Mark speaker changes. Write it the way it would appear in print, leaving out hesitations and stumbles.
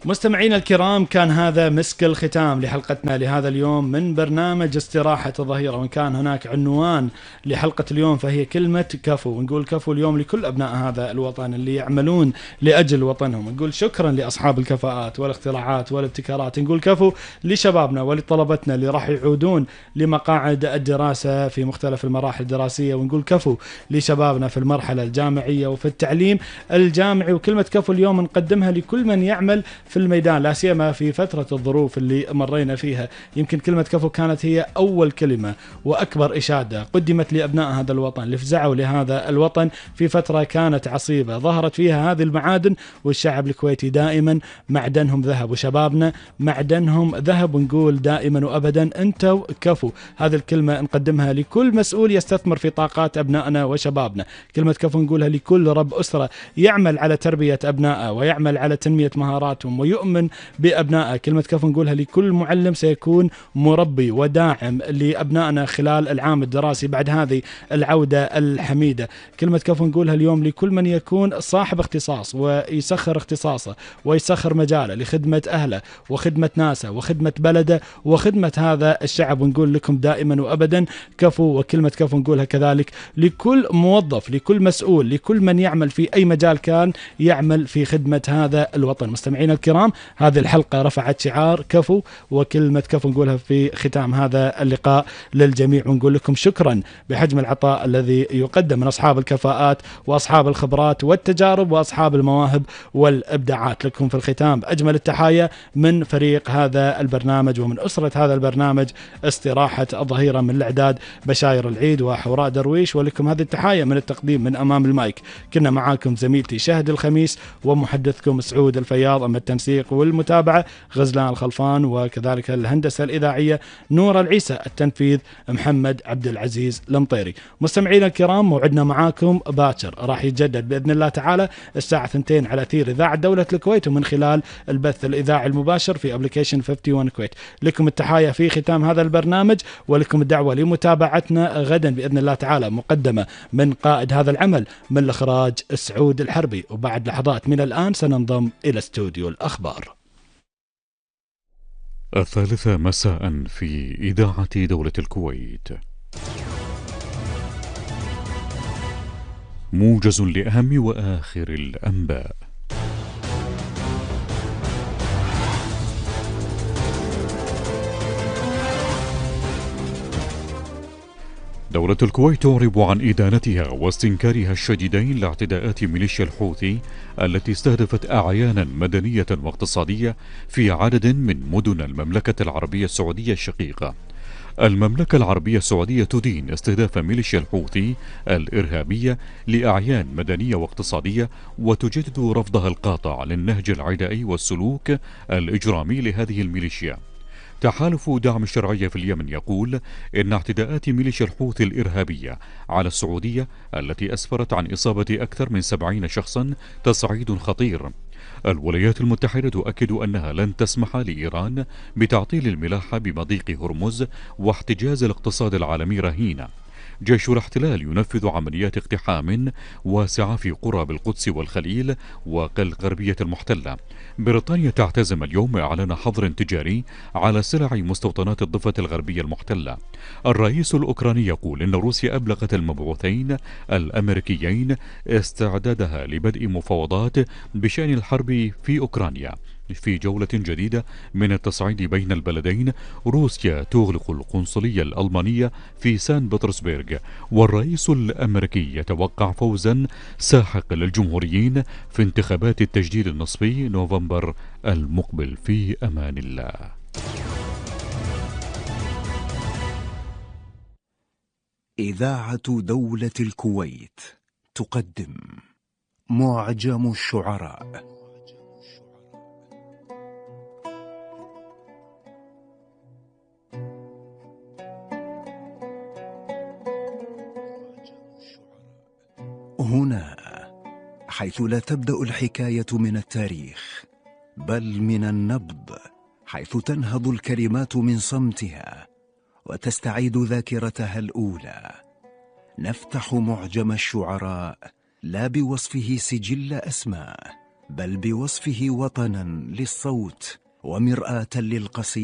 Speaker 1: مستمعينا الكرام، كان هذا مسك الختام لحلقتنا لهذا اليوم من برنامج استراحة الظهيرة. وإن كان هناك عنوان لحلقة اليوم فهي كلمة كفو. ونقول كفو اليوم لكل أبناء هذا الوطن اللي يعملون لأجل وطنهم. نقول شكرا لأصحاب الكفاءات والاختراعات والابتكارات. نقول كفو لشبابنا ولطلبتنا اللي راح يعودون لمقاعد الدراسة في مختلف المراحل الدراسية. ونقول كفو لشبابنا في المرحلة الجامعية وفي التعليم الجامعي. وكلمة كفو اليوم نقدمها لكل من يعمل في الميدان، لا سيما في فترة الظروف اللي مرينا فيها. يمكن كلمة كفو كانت هي أول كلمة وأكبر إشادة قدمت لأبناء هذا الوطن اللي فزعوا لهذا الوطن في فترة كانت عصيبة ظهرت فيها هذه المعادن. والشعب الكويتي دائما معدنهم ذهب، وشبابنا معدنهم ذهب. ونقول دائما وأبدا أنتوا كفو. هذه الكلمة نقدمها لكل مسؤول يستثمر في طاقات أبنائنا وشبابنا. كلمة كفو نقولها لكل رب أسرة يعمل على تربية أبنائه ويعمل على تنمية مهاراتهم ويؤمن بأبنائه. كلمة كفو نقولها لكل معلم سيكون مربي وداعم لأبنائنا خلال العام الدراسي بعد هذه العودة الحميدة. كلمة كفو نقولها اليوم لكل من يكون صاحب اختصاص ويسخر اختصاصه ويسخر مجاله لخدمة أهله وخدمة ناسه وخدمة بلده وخدمة هذا الشعب. ونقول لكم دائما وأبدا كفو. وكلمة كفو نقولها كذلك لكل موظف، لكل مسؤول، لكل من يعمل في أي مجال كان يعمل في خدمة هذا الوطن. مستمعينا الكرام، هذه الحلقة رفعت شعار كفو، وكلمة كفو نقولها في ختام هذا اللقاء للجميع. ونقول لكم شكرا بحجم العطاء الذي يقدم من أصحاب الكفاءات وأصحاب الخبرات والتجارب وأصحاب المواهب والإبداعات. لكم في الختام أجمل التحايا من فريق هذا البرنامج ومن أسرة هذا البرنامج استراحة الظهيرة، من الإعداد بشاير العيد وحوراء درويش. ولكم هذه التحايا من التقديم من أمام المايك كنا معاكم زميلتي شهد الخميس ومحدثكم سعود الفياض. أما التنسيق والمتابعة غزلان الخلفان، وكذلك الهندسة الإذاعية نور العيسى، التنفيذ محمد عبد العزيز المطيري. مستمعينا الكرام، موعدنا معاكم باكر راح يتجدد بإذن الله تعالى الساعة 2 على أثير إذاعة دولة الكويت ومن خلال البث الإذاعي المباشر في أبليكيشن 51 كويت. لكم التحايا في ختام هذا البرنامج، ولكم الدعوة لمتابعتنا غدا بإذن الله تعالى مقدمة من قائد هذا العمل من الإخراج سعود الحربي. وبعد لحظات من الآن سننضم إلى استوديو الأخبار.
Speaker 2: 3 مساء في إذاعة دولة الكويت، موجز لأهم وآخر الأنباء. دولة الكويت تعرب عن إدانتها واستنكارها الشديدين لاعتداءات ميليشيا الحوثي التي استهدفت أعيانا مدنية واقتصادية في عدد من مدن المملكة العربية السعودية الشقيقة. المملكة العربية السعودية تدين استهداف ميليشيا الحوثي الإرهابية لأعيان مدنية واقتصادية، وتجدد رفضها القاطع للنهج العدائي والسلوك الإجرامي لهذه الميليشيا. تحالف دعم الشرعية في اليمن يقول إن اعتداءات ميليشيا الحوثي الإرهابية على السعودية التي أسفرت عن إصابة أكثر من 70 شخصا تصعيد خطير. الولايات المتحدة تؤكد أنها لن تسمح لإيران بتعطيل الملاحة بمضيق هرمز واحتجاز الاقتصاد العالمي رهينة. جيش الاحتلال ينفذ عمليات اقتحام واسعة في قرى بالقدس والخليل والغربية المحتلة. بريطانيا تعتزم اليوم إعلان حظر تجاري على سلع مستوطنات الضفة الغربية المحتلة. الرئيس الأوكراني يقول إن روسيا أبلغت المبعوثين الأمريكيين استعدادها لبدء مفاوضات بشأن الحرب في أوكرانيا. في جولة جديدة من التصعيد بين البلدين، روسيا تغلق القنصلية الألمانية في سان بطرسبرغ، والرئيس الأمريكي يتوقع فوزا ساحق للجمهوريين في انتخابات التجديد النصفي نوفمبر المقبل. في أمان الله.
Speaker 3: إذاعة دولة الكويت تقدم معجم الشعراء. هنا حيث لا تبدأ الحكاية من التاريخ بل من النبض، حيث تنهض الكلمات من صمتها وتستعيد ذاكرتها الأولى. نفتح معجم الشعراء لا بوصفه سجل أسماء، بل بوصفه وطنا للصوت ومرآة للقصيدة.